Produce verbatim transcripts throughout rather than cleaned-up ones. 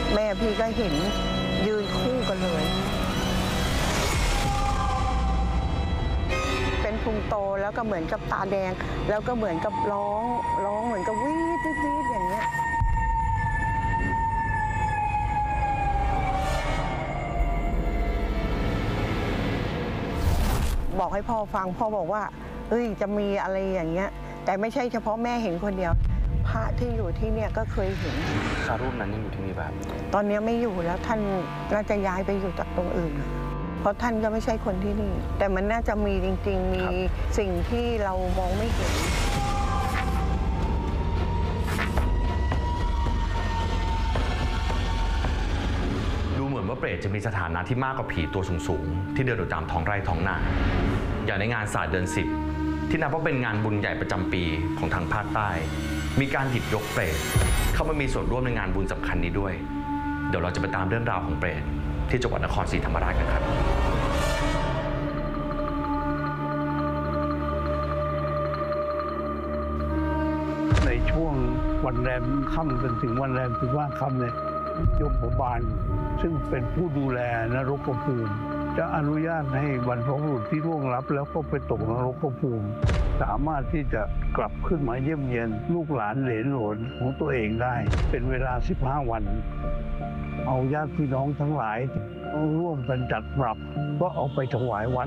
แม่พี่ก็เห็นยืนคู่กันเลยเป็นพุงโตแล้วก็เหมือนกับตาแดงแล้วก็เหมือนกับร้องร้องเหมือนกับวีดวีดอย่างเงี้ยบอกให้พ่อฟังพ่อบอกว่าเฮ้ยจะมีอะไรอย่างเงี้ยแต่ไม่ใช่เฉพาะแม่เห็นคนเดียวพระที่อยู่ที่เนี่ยก็เคยเห็นพระรูปนั้นยังอยู่ที่นี่ป่ะตอนนี้ไม่อยู่แล้วท่านน่าจะย้ายไปอยู่จากตรงอื่นเพราะท่านก็ไม่ใช่คนที่นี่แต่มันน่าจะมีจริงๆมีสิ่งที่เรามองไม่เห็นดูเหมือนว่าเปรตจะมีสถานะที่มากกว่าผีตัวสูงๆที่เดินอยู่ตามท้องไร่ท้องนาอย่างในงานศาสตร์เดือนสิบที่นับว่าเป็นงานบุญใหญ่ประจำปีของทางภาคใต้มีการหยิบยกเปรตเข้ามามีส่วนร่วมในงานบุญสำคัญนี้ด้วยเดี๋ยวเราจะไปตามเรื่องราวของเปรตที่จังหวัดนครศรีธรรมราชกันครับในช่วงวันแรมค่ำจนถึงวันแรมสิบห้าค่ำเนี่ยยมบาลซึ่งเป็นผู้ดูแลนรกภูมิจะอนุญาตให้บรรพบุรุษที่ล่วงลับแล้วก็ไปตกนรกภูมิสามารถที่จะกลับขึ้นมาเยี่ยมเยียนลูกหลานเหลนโหลนของตัวเองได้เป็นเวลาสิบห้าวันเอาญาติพี่น้องทั้งหลายร่วมกันจัดปรับก็เอาไปถวายวัด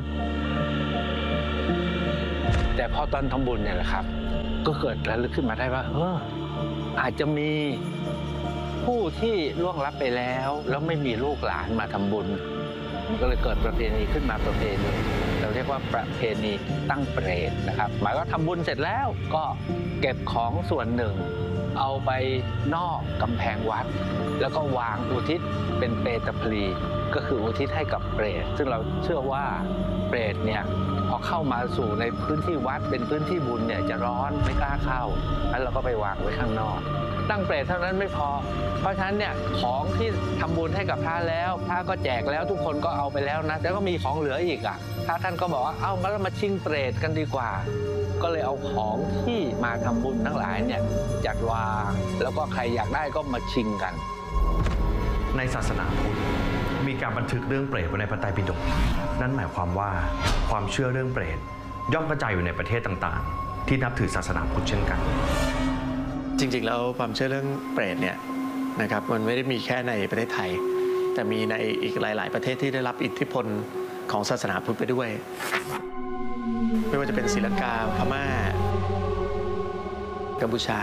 แต่พอตอนทำบุญเนี่ยแหละครับก็เกิดระลึกขึ้นมาได้ว่าเอออาจจะมีผู้ที่ล่วงลับไปแล้วแล้วไม่มีลูกหลานมาทำบุญก็เลยเกิดประเพณีขึ้นมาประเพณีเราเรียกว่าประเพณีตั้งเปรตนะครับหมายว่าทำบุญเสร็จแล้วก็เก็บของส่วนหนึ่งเอาไปนอกกำแพงวัดแล้วก็วางอุทิศเป็นเปตพลีก็คืออุทิศให้กับเปรตซึ่งเราเชื่อว่าเปรตเนี่ยพอเข้ามาสู่ในพื้นที่วัดเป็นพื้นที่บุญเนี่ยจะร้อนไม่กล้าเข้าแล้วเราก็ไปวางไว้ข้างนอกตั้งเปรตเท่านั้นไม่พอเพราะฉะนั้นเนี่ยของที่ทำบุญให้กับพระแล้วพระก็แจกแล้วทุกคนก็เอาไปแล้วนะแล้วก็มีของเหลืออีกอ่ะพระท่านก็บอกว่าเอ้างั้นเรามาชิงเปรตกันดีกว่าก็เลยเอาของที่มาทำบุญทั้งหลายเนี่ยจัดวางแล้วก็ใครอยากได้ก็มาชิงกันในศาสนาพุทธมีการบันทึกเรื่องเปรตไว้ในพระไตรปิฎกนั่นหมายความว่าความเชื่อเรื่องเปรตย่อมกระจายอยู่ในประเทศต่างๆที่นับถือศาสนาพุทธเช่นกันจริงๆแล้วความเชื่อเรื่องเปรตเนี่ยนะครับมันไม่ได้มีแค่ในประเทศไทยแต่มีในอีกหลายๆประเทศที่ได้รับอิทธิพลของศาสนาพุทธไปด้วยไม่ว่าจะเป็นศรีลังกาพม่ากัมพูชา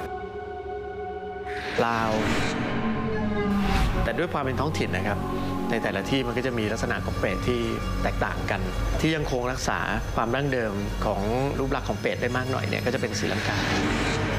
ลาวแต่ด้วยความเป็นท้องถิ่นนะครับในแต่ละที่มันก็จะมีลักษณะของเปรตที่แตกต่างกันที่ยังคงรักษาความดั้งเดิมของรูปลักษณ์ของเปรตได้มากหน่อยเนี่ยก็จะเป็นศรีลังกา